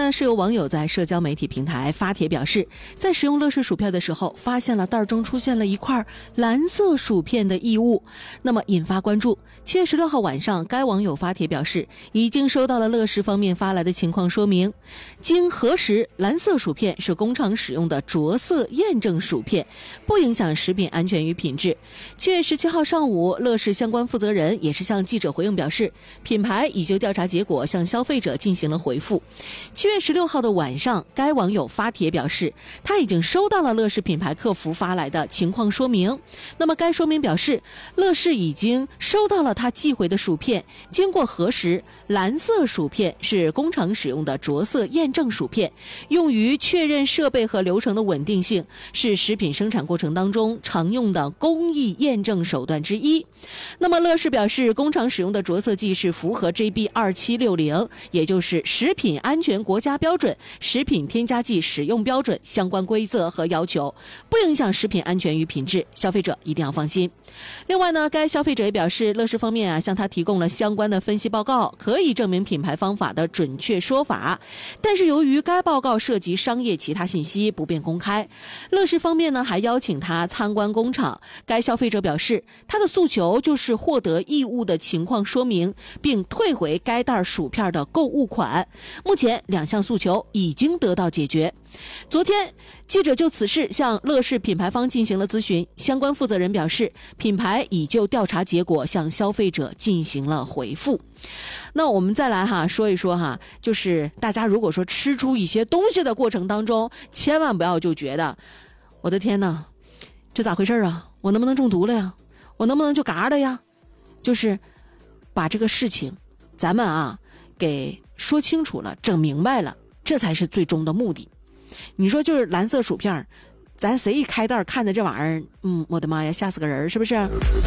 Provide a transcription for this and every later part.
呢，是有网友在社交媒体平台发帖表示，在使用乐事薯片的时候，发现了袋中出现了一块蓝色薯片的异物，那么引发关注。7月16号晚上，该网友发帖表示，已经收到了乐事方面发来的情况说明，经核实，蓝色薯片是工厂使用的着色验证薯片，不影响食品安全与品质。7月17号上午，乐事相关负责人也是向记者回应表示，品牌已就调查结果向消费者进行了回复。7月16号的晚上，该网友发帖表示，他已经收到了乐事品牌客服发来的情况说明。那么该说明表示，乐事已经收到了他寄回的薯片，经过核实，蓝色薯片是工厂使用的着色验证薯片，用于确认设备和流程的稳定性，是食品生产过程当中常用的工艺验证手段之一。那么乐事表示，工厂使用的着色剂是符合 JB2760， 也就是食品安全国家标准、食品添加剂使用标准相关规则和要求，不影响食品安全与品质，消费者一定要放心。另外呢，该消费者也表示，乐事方面向他提供了相关的分析报告，可以证明品牌方法的准确说法，但是由于该报告涉及商业其他信息，不便公开。乐事方面呢，还邀请他参观工厂。该消费者表示，他的诉求就是获得异物的情况说明，并退回该袋薯片的购物款。目前2项诉求已经得到解决。昨天，记者就此事向乐事品牌方进行了咨询，相关负责人表示，品牌已就调查结果向消费者进行了回复。那我们再来说一说就是大家如果说吃出一些东西的过程当中，千万不要就觉得，我的天哪，这咋回事啊？我能不能中毒了呀？我能不能就嘎了呀？就是把这个事情咱们给说清楚了，整明白了，这才是最终的目的。你说就是蓝色薯片，咱谁一开袋看着这玩意儿，我的妈呀，吓死个人，是不是？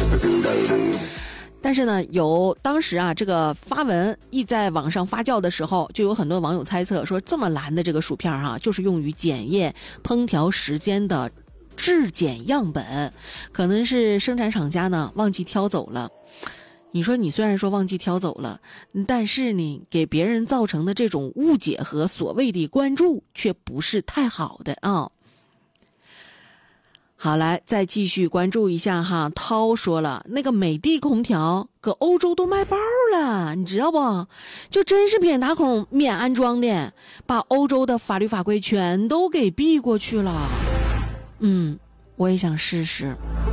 但是呢，当时这个发文一在网上发酵的时候，就有很多网友猜测说，这么蓝的这个薯片就是用于检验烹调时间的质检样本，可能是生产厂家呢忘记挑走了。你说你虽然说忘记挑走了，但是你给别人造成的这种误解和所谓的关注却不是太好的啊。好，来再继续关注一下涛说了，那个美的空调搁欧洲都卖爆了，你知道不？就真是免打孔免安装的，把欧洲的法律法规全都给避过去了。我也想试试。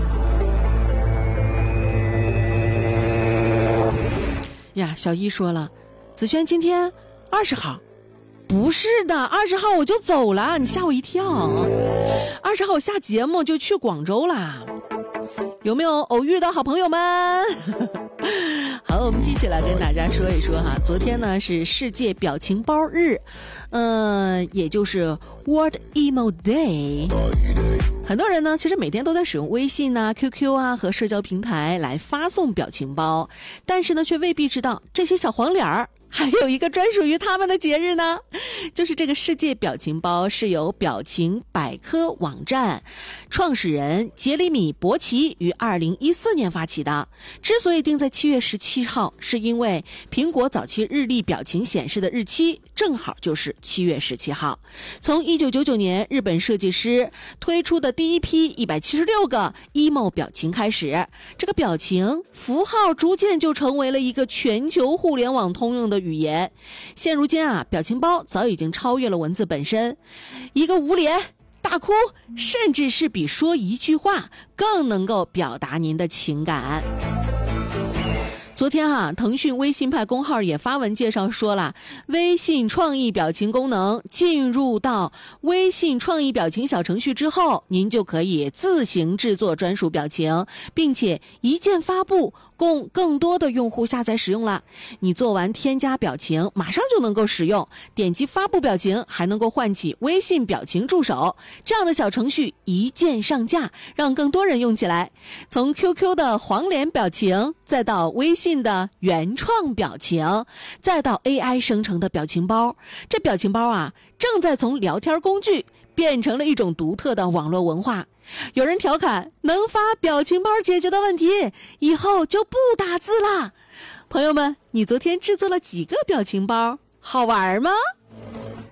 呀，小一说了，子轩今天20号，不是的，20号我就走了，你吓我一跳。20号我下节目就去广州啦，有没有偶遇的好朋友们？好，我们继续来跟大家说一说昨天呢是世界表情包日，也就是 World Emo Day。很多人呢其实每天都在使用微信QQ 和社交平台来发送表情包，但是呢却未必知道这些小黄脸儿还有一个专属于他们的节日呢，就是这个世界表情包是由表情百科网站创始人杰里米·伯奇于2014年发起的。之所以定在7月17号，是因为苹果早期日历表情显示的日期正好就是7月17号。从1999年日本设计师推出的第一批176个 emo 表情开始，这个表情符号逐渐就成为了一个全球互联网通用的语言。现如今表情包早已经超越了文字本身，一个捂脸、大哭，甚至是比说一句话更能够表达您的情感。昨天腾讯微信派公号也发文介绍说了，微信创意表情功能进入到微信创意表情小程序之后，您就可以自行制作专属表情，并且一键发布，供更多的用户下载使用了。你做完添加表情马上就能够使用，点击发布表情还能够唤起微信表情助手，这样的小程序一键上架，让更多人用起来。从 QQ 的黄脸表情，再到微信的原创表情，再到 AI 生成的表情包，这表情包正在从聊天工具变成了一种独特的网络文化。有人调侃，能发表情包解决的问题，以后就不打字了。朋友们，你昨天制作了几个表情包？好玩吗？